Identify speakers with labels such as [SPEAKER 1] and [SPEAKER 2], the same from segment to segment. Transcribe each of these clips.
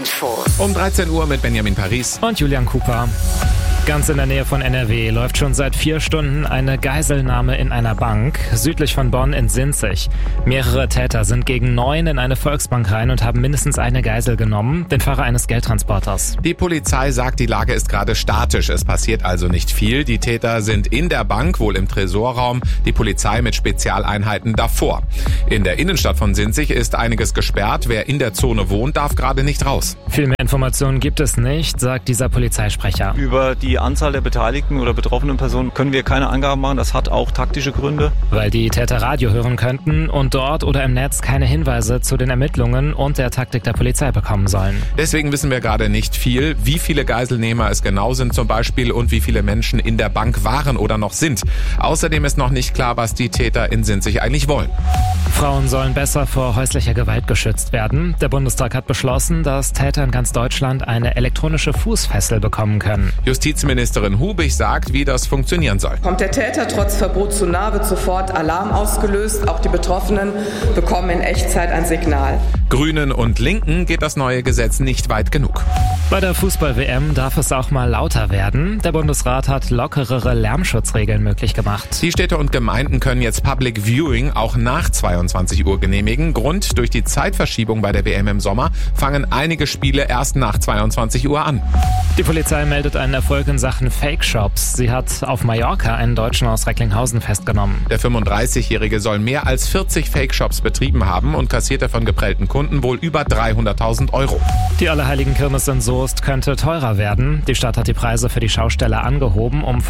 [SPEAKER 1] Infos.
[SPEAKER 2] Um 13 Uhr mit Benjamin Paris
[SPEAKER 3] und Julian Cooper. Ganz in der Nähe von NRW läuft schon seit 4 Stunden eine Geiselnahme in einer Bank, südlich von Bonn in Sinzig. Mehrere Täter sind gegen 9 in eine Volksbank rein und haben mindestens eine Geisel genommen, den Fahrer eines Geldtransporters.
[SPEAKER 2] Die Polizei sagt, die Lage ist gerade statisch, es passiert also nicht viel. Die Täter sind in der Bank, wohl im Tresorraum, die Polizei mit Spezialeinheiten davor. In der Innenstadt von Sinzig ist einiges gesperrt, wer in der Zone wohnt, darf gerade nicht raus.
[SPEAKER 3] Viel mehr Informationen gibt es nicht, sagt dieser Polizeisprecher.
[SPEAKER 4] Über die Anzahl der beteiligten oder betroffenen Personen können wir keine Angaben machen. Das hat auch taktische Gründe.
[SPEAKER 3] Weil die Täter Radio hören könnten und dort oder im Netz keine Hinweise zu den Ermittlungen und der Taktik der Polizei bekommen sollen.
[SPEAKER 2] Deswegen wissen wir gerade nicht viel, wie viele Geiselnehmer es genau sind zum Beispiel und wie viele Menschen in der Bank waren oder noch sind. Außerdem ist noch nicht klar, was die Täter in Sinzig eigentlich wollen.
[SPEAKER 3] Frauen sollen besser vor häuslicher Gewalt geschützt werden. Der Bundestag hat beschlossen, dass Täter in ganz Deutschland eine elektronische Fußfessel bekommen können.
[SPEAKER 2] Justizministerin Hubig sagt, wie das funktionieren soll.
[SPEAKER 5] Kommt der Täter trotz Verbot zu nah, wird sofort Alarm ausgelöst. Auch die Betroffenen bekommen in Echtzeit ein Signal.
[SPEAKER 2] Grünen und Linken geht das neue Gesetz nicht weit genug.
[SPEAKER 3] Bei der Fußball-WM darf es auch mal lauter werden. Der Bundesrat hat lockerere Lärmschutzregeln möglich gemacht.
[SPEAKER 2] Die Städte und Gemeinden können jetzt Public Viewing auch nach 22 Uhr genehmigen. Grund: durch die Zeitverschiebung bei der WM im Sommer fangen einige Spiele erst nach 22 Uhr an.
[SPEAKER 3] Die Polizei meldet einen Erfolg in Sachen Fake-Shops. Sie hat auf Mallorca einen Deutschen aus Recklinghausen festgenommen.
[SPEAKER 2] Der 35-Jährige soll mehr als 40 Fake-Shops betrieben haben und kassierte von geprellten Kunden wohl über 300.000 Euro.
[SPEAKER 3] Die Allerheiligenkirmes in Soest könnte teurer werden. Die Stadt hat die Preise für die Schausteller angehoben um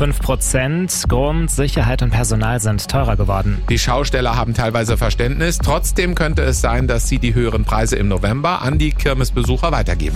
[SPEAKER 3] 5%. Grund, Sicherheit und Personal sind teurer geworden.
[SPEAKER 2] Die Schausteller haben teilweise Verständnis. Trotzdem könnte es sein, dass sie die höheren Preise im November an die Kirmesbesucher weitergeben.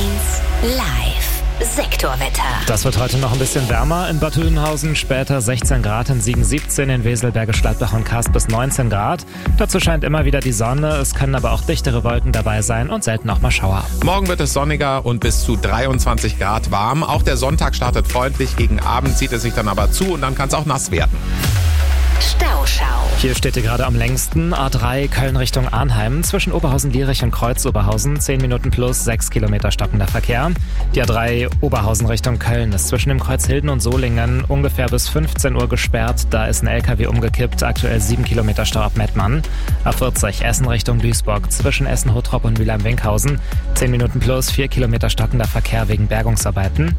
[SPEAKER 1] 1 Live. Sektorwetter.
[SPEAKER 3] Das wird heute noch ein bisschen wärmer. In Bad Hühnhausen später 16 Grad, in Siegen 17, in Wesel, Bergisch Gladbach und Kast bis 19 Grad. Dazu scheint immer wieder die Sonne. Es können aber auch dichtere Wolken dabei sein und selten auch mal Schauer.
[SPEAKER 2] Morgen wird es sonniger und bis zu 23 Grad warm. Auch der Sonntag startet freundlich. Gegen Abend zieht es sich dann aber zu und dann kann es auch nass werden.
[SPEAKER 1] Stauschau.
[SPEAKER 3] Hier steht ihr gerade am längsten. A3 Köln Richtung Arnheim. Zwischen Oberhausen-Lierich und Kreuz-Oberhausen. 10 Minuten plus 6 Kilometer stockender Verkehr. Die A3 Oberhausen Richtung Köln ist zwischen dem Kreuz Hilden und Solingen ungefähr bis 15 Uhr gesperrt. Da ist ein LKW umgekippt. Aktuell 7 Kilometer Stau ab Mettmann. A40 Essen Richtung Duisburg. Zwischen Essen-Hottrop und Mülheim-Winkhausen. 10 Minuten plus 4 Kilometer stockender Verkehr wegen Bergungsarbeiten.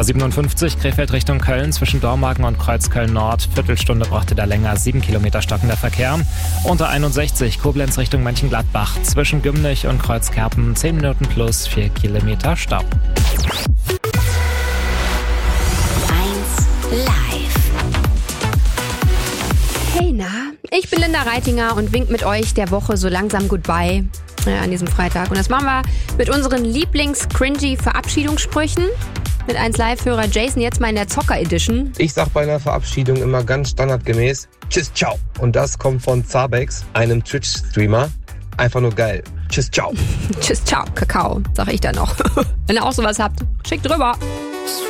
[SPEAKER 3] A57 Krefeld Richtung Köln. Zwischen Dormagen und Kreuzköln Nord. Viertelstunde brauchte da länger. 7 Kilometer stockender Verkehr. Unter 61 Koblenz Richtung Mönchengladbach. Zwischen Gümnich und Kreuzkerpen 10 Minuten plus 4 Kilometer Stau.
[SPEAKER 1] 1 Live.
[SPEAKER 6] Hey, na, ich bin Linda Reitinger und wink mit euch der Woche so langsam Goodbye an diesem Freitag. Und das machen wir mit unseren Lieblings-Cringy-Verabschiedungssprüchen. Mit 1 Live-Hörer Jason jetzt mal in der Zocker-Edition.
[SPEAKER 7] Ich sag bei einer Verabschiedung immer ganz standardgemäß Tschüss, ciao. Und das kommt von Zabex, einem Twitch-Streamer. Einfach nur geil. Tschüss, ciao.
[SPEAKER 6] Tschüss, ciao, Kakao, sag ich dann noch. Wenn ihr auch sowas habt, schickt rüber.